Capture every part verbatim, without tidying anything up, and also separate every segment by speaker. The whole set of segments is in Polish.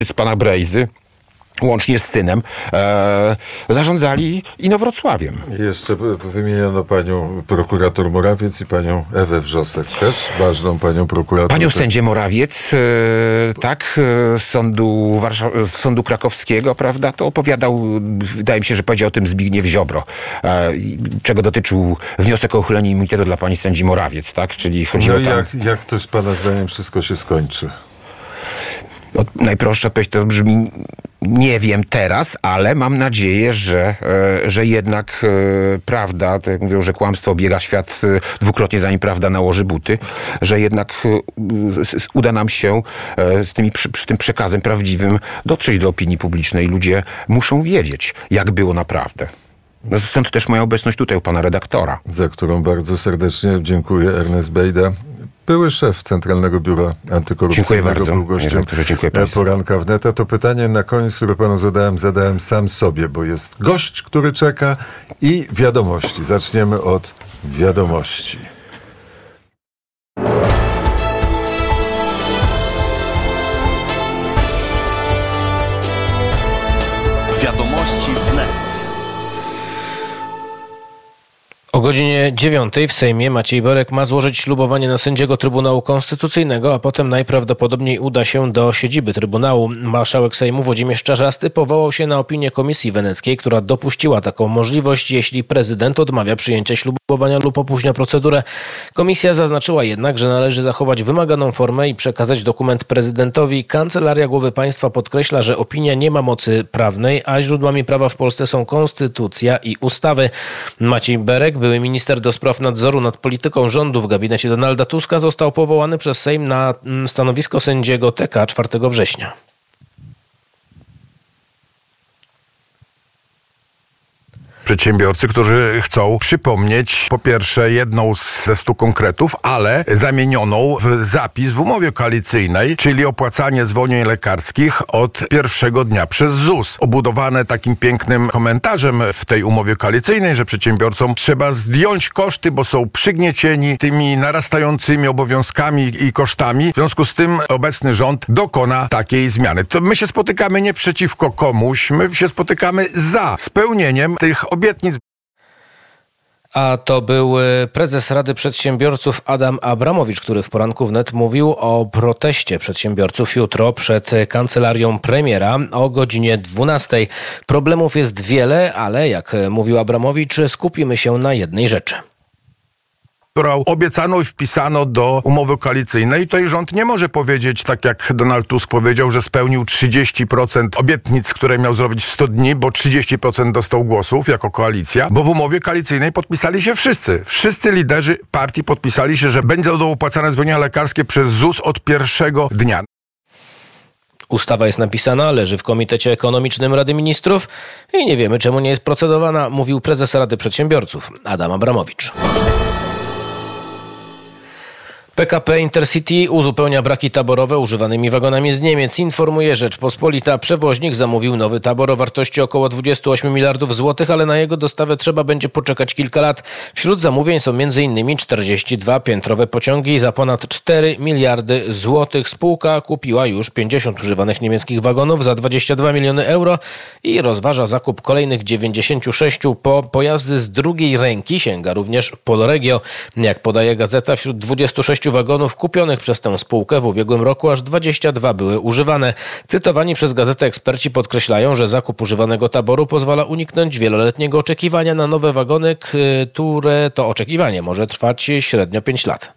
Speaker 1: z pana Brejzy, łącznie z synem, e, zarządzali Inowrocławiem.
Speaker 2: Jeszcze wymieniono panią prokurator Morawiec i panią Ewę Wrzosek, też ważną panią prokurator.
Speaker 1: Panią sędzię Morawiec, e, tak, z sądu, Warszaw- z sądu krakowskiego, prawda, to opowiadał, wydaje mi się, że powiedział o tym Zbigniew Ziobro, e, czego dotyczył wniosek o uchylenie immunitetu dla pani sędzi Morawiec, tak, czyli chodzi
Speaker 2: no
Speaker 1: o tam...
Speaker 2: jak, jak to pana zdaniem wszystko się skończy?
Speaker 1: No, najprostsza odpowiedź to brzmi, nie wiem teraz, ale mam nadzieję, że, e, że jednak e, prawda, tak jak mówią, że kłamstwo biega świat e, dwukrotnie, zanim prawda nałoży buty, że jednak e, s, uda nam się e, z tymi, przy, przy tym przekazem prawdziwym dotrzeć do opinii publicznej. Ludzie muszą wiedzieć, jak było naprawdę. No, stąd też moja obecność tutaj u pana redaktora.
Speaker 2: Za którą bardzo serdecznie dziękuję. Ernest Bejda, były szef Centralnego Biura Antykorupcyjnego, był gościem Poranka Wnet. To pytanie na koniec, które panu zadałem, zadałem sam sobie, bo jest gość, który czeka i wiadomości. Zaczniemy od wiadomości.
Speaker 3: Wiadomości Wnet.
Speaker 4: O godzinie dziewiątej w Sejmie Maciej Berek ma złożyć ślubowanie na sędziego Trybunału Konstytucyjnego, a potem najprawdopodobniej uda się do siedziby Trybunału. Marszałek Sejmu Włodzimierz Czarzasty powołał się na opinię Komisji Weneckiej, która dopuściła taką możliwość, jeśli prezydent odmawia przyjęcia ślubowania lub opóźnia procedurę. Komisja zaznaczyła jednak, że należy zachować wymaganą formę i przekazać dokument prezydentowi. Kancelaria Głowy Państwa podkreśla, że opinia nie ma mocy prawnej, a źródłami prawa w Polsce są konstytucja i ustawy. Maciej Berek, były minister do spraw nadzoru nad polityką rządu w gabinecie Donalda Tuska, został powołany przez Sejm na stanowisko sędziego T K czwartego września.
Speaker 5: Przedsiębiorcy, którzy chcą przypomnieć po pierwsze jedną ze stu konkretów, ale zamienioną w zapis w umowie koalicyjnej, czyli opłacanie zwolnień lekarskich od pierwszego dnia przez Z U S. Obudowane takim pięknym komentarzem w tej umowie koalicyjnej, że przedsiębiorcom trzeba zdjąć koszty, bo są przygniecieni tymi narastającymi obowiązkami i kosztami. W związku z tym obecny rząd dokona takiej zmiany. To my się spotykamy nie przeciwko komuś, my się spotykamy za spełnieniem tych obietnic.
Speaker 4: A to był prezes Rady Przedsiębiorców Adam Abramowicz, który w Poranku Wnet mówił o proteście przedsiębiorców jutro przed kancelarią premiera o godzinie dwunastej. Problemów jest wiele, ale jak mówił Abramowicz, skupimy się na jednej rzeczy,
Speaker 5: którą obiecano i wpisano do umowy koalicyjnej. Tutaj rząd nie może powiedzieć, tak jak Donald Tusk powiedział, że spełnił trzydzieści procent obietnic, które miał zrobić w sto dni, bo trzydzieści procent dostał głosów jako koalicja, bo w umowie koalicyjnej podpisali się wszyscy. Wszyscy liderzy partii podpisali się, że będą opłacane zwolnienia lekarskie przez Z U S od pierwszego dnia.
Speaker 4: Ustawa jest napisana, leży w Komitecie Ekonomicznym Rady Ministrów i nie wiemy, czemu nie jest procedowana, mówił prezes Rady Przedsiębiorców Adam Abramowicz. P K P Intercity uzupełnia braki taborowe używanymi wagonami z Niemiec. Informuje Rzeczpospolita. Przewoźnik zamówił nowy tabor o wartości około dwadzieścia osiem miliardów złotych, ale na jego dostawę trzeba będzie poczekać kilka lat. Wśród zamówień są m.in. czterdzieści dwa piętrowe pociągi za ponad cztery miliardy złotych. Spółka kupiła już pięćdziesiąt używanych niemieckich wagonów za dwadzieścia dwa miliony euro i rozważa zakup kolejnych dziewięćdziesięciu sześciu. Po pojazdy z drugiej ręki sięga również Polregio. Jak podaje gazeta, wśród dwudziestu sześciu wagonów kupionych przez tę spółkę w ubiegłym roku aż dwadzieścia dwa były używane. Cytowani przez gazetę eksperci podkreślają, że zakup używanego taboru pozwala uniknąć wieloletniego oczekiwania na nowe wagony, które to oczekiwanie może trwać średnio pięć lat.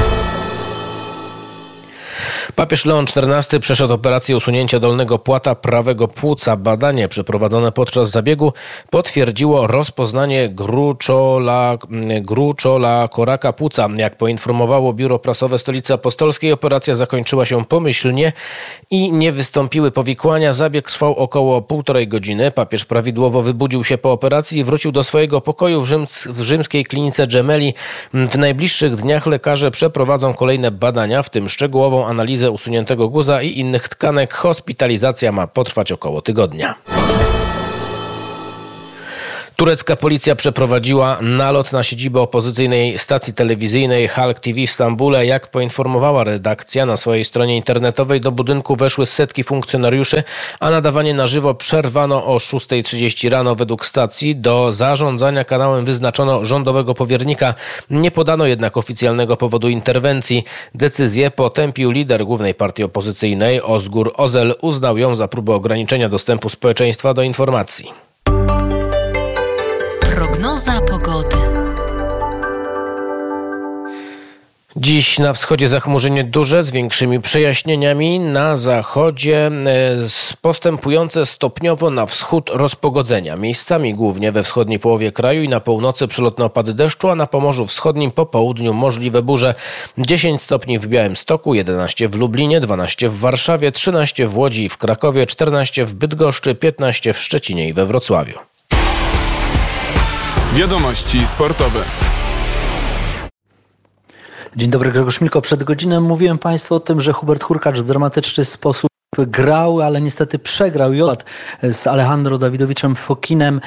Speaker 4: Papież Leon czternasty przeszedł operację usunięcia dolnego płata prawego płuca. Badanie przeprowadzone podczas zabiegu potwierdziło rozpoznanie gruczola, gruczola koraka płuca. Jak poinformowało biuro prasowe Stolicy Apostolskiej, operacja zakończyła się pomyślnie i nie wystąpiły powikłania. Zabieg trwał około półtorej godziny. Papież prawidłowo wybudził się po operacji i wrócił do swojego pokoju w, rzyms, w rzymskiej klinice Gemelli. W najbliższych dniach lekarze przeprowadzą kolejne badania, w tym szczegółową analizę usuniętego guza i innych tkanek. Hospitalizacja ma potrwać około tygodnia. Turecka policja przeprowadziła nalot na siedzibę opozycyjnej stacji telewizyjnej Halk T V w Stambule. Jak poinformowała redakcja na swojej stronie internetowej, do budynku weszły setki funkcjonariuszy, a nadawanie na żywo przerwano o szósta trzydzieści rano. Według stacji do zarządzania kanałem wyznaczono rządowego powiernika. Nie podano jednak oficjalnego powodu interwencji. Decyzję potępił lider głównej partii opozycyjnej Ozgur Özel. Uznał ją za próbę ograniczenia dostępu społeczeństwa do informacji.
Speaker 6: Prognoza pogody.
Speaker 4: Dziś na wschodzie zachmurzenie duże z większymi przejaśnieniami. Na zachodzie postępujące stopniowo na wschód rozpogodzenia. Miejscami głównie we wschodniej połowie kraju i na północy przelotne opady deszczu, a na Pomorzu Wschodnim po południu możliwe burze. dziesięć stopni w Białymstoku, jedenaście w Lublinie, dwanaście w Warszawie, trzynaście w Łodzi i w Krakowie, czternaście w Bydgoszczy, piętnaście w Szczecinie i we Wrocławiu.
Speaker 7: Wiadomości sportowe.
Speaker 8: Dzień dobry, Grzegorz Milko. Przed godziną mówiłem Państwu o tym, że Hubert Hurkacz w dramatyczny sposób grał, ale niestety przegrał Jolat z Alejandro Dawidowiczem Fokinem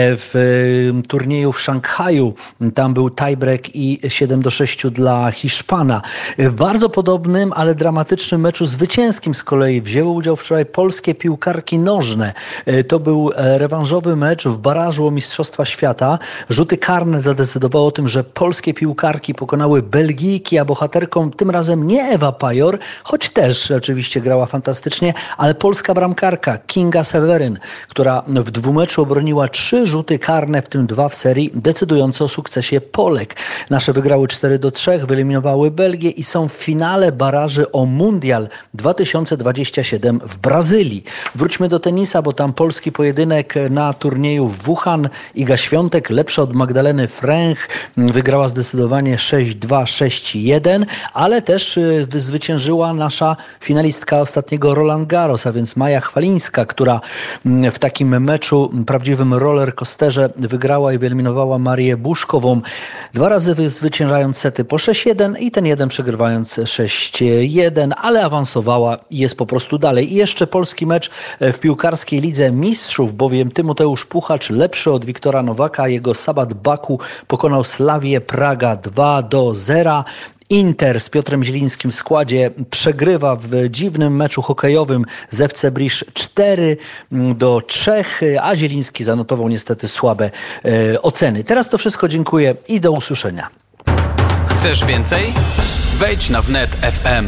Speaker 8: w turnieju w Szanghaju. Tam był tiebreak i siedem do sześciu dla Hiszpana. W bardzo podobnym, ale dramatycznym meczu zwycięskim z kolei wzięły udział wczoraj polskie piłkarki nożne. To był rewanżowy mecz w barażu o Mistrzostwa Świata. Rzuty karne zadecydowały o tym, że polskie piłkarki pokonały Belgijki, a bohaterką tym razem nie Ewa Pajor, choć też oczywiście grała fantastycznie, ale polska bramkarka Kinga Seweryn, która w dwumeczu obroniła trzy rzuty karne, w tym dwa w serii, decydujące o sukcesie Polek. Nasze wygrały cztery do trzech, wyeliminowały Belgię i są w finale baraży o Mundial dwa tysiące dwudziesty siódmy w Brazylii. Wróćmy do tenisa, bo tam polski pojedynek na turnieju w Wuhan. Iga Świątek, lepsza od Magdaleny Fręch, wygrała zdecydowanie sześć dwa, sześć jeden, ale też zwyciężyła nasza finalistka ostatniego Roland Garros, a więc Maja Chwalińska, która w takim meczu, prawdziwym rollercoasterze, wygrała i wyeliminowała Marię Buszkową. Dwa razy zwyciężając sety po sześć jeden i ten jeden przegrywając sześć jeden, ale awansowała i jest po prostu dalej. I jeszcze polski mecz w piłkarskiej Lidze Mistrzów, bowiem Tymoteusz Puchacz, lepszy od Wiktora Nowaka, jego Sabat Baku pokonał Slawię Praga dwa do zera. Inter z Piotrem Zielińskim w składzie przegrywa w dziwnym meczu hokejowym z F C Brisz cztery do trzech, a Zieliński zanotował niestety słabe e, oceny. Teraz to wszystko, dziękuję i do usłyszenia.
Speaker 3: Chcesz więcej? Wejdź na wnet kropka f m.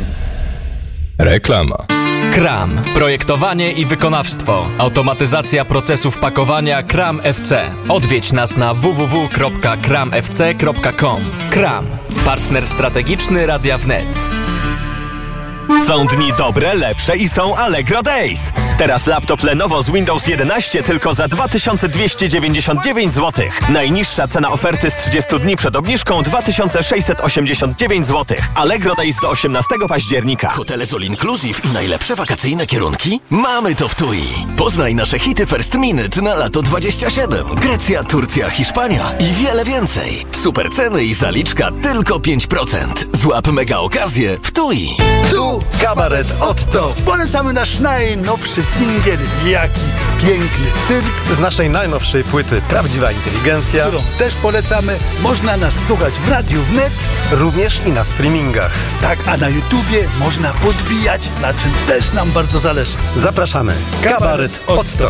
Speaker 9: Reklama.
Speaker 10: Kram. Projektowanie i wykonawstwo. Automatyzacja procesów pakowania Kram F C. Odwiedź nas na w w w kropka kram f c kropka com. Kram. Partner strategiczny Radia Wnet.
Speaker 11: Są dni dobre, lepsze i są Allegro Days. Teraz laptop Lenovo z Windows jedenaście tylko za dwa tysiące dwieście dziewięćdziesiąt dziewięć złotych. Najniższa cena oferty z trzydziestu dni przed obniżką dwa tysiące sześćset osiemdziesiąt dziewięć złotych. Allegro Days do osiemnastego października.
Speaker 12: Hotele z All Inclusive i najlepsze wakacyjne kierunki? Mamy to w T U I. Poznaj nasze hity First Minute na lato dwadzieścia siedem. Grecja, Turcja, Hiszpania i wiele więcej. Super ceny i zaliczka tylko pięć procent. Złap mega okazję w T U I.
Speaker 13: Tu kabaret Otto. Polecamy nasz najnowszy singiel. Jaki piękny cyrk.
Speaker 14: Z naszej najnowszej płyty Prawdziwa Inteligencja,
Speaker 13: którą też polecamy. Można nas słuchać w Radiu Wnet.
Speaker 14: Również i na streamingach.
Speaker 13: Tak, a na YouTubie można podbijać, na czym też nam bardzo zależy.
Speaker 14: Zapraszamy. Kabaret Otto.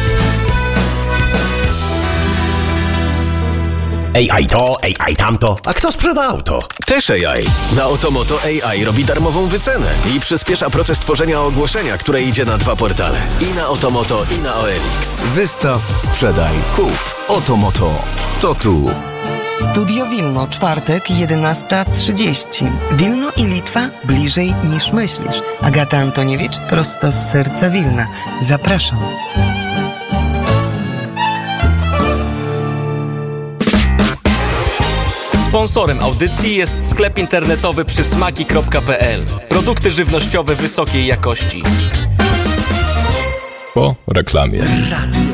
Speaker 12: A I to, A I tamto. A kto sprzeda auto? Też A I. Na Otomoto A I robi darmową wycenę i przyspiesza proces tworzenia ogłoszenia, które idzie na dwa portale. I na Otomoto, i na O L X.
Speaker 15: Wystaw, sprzedaj, kup. Otomoto. To tu.
Speaker 16: Studio Wilno, czwartek, jedenasta trzydzieści. Wilno i Litwa bliżej niż myślisz. Agata Antoniewicz, prosto z serca Wilna. Zapraszam.
Speaker 10: Sponsorem audycji jest sklep internetowy przysmaki kropka p l. Produkty żywnościowe wysokiej jakości.
Speaker 9: Po reklamie.
Speaker 13: Radio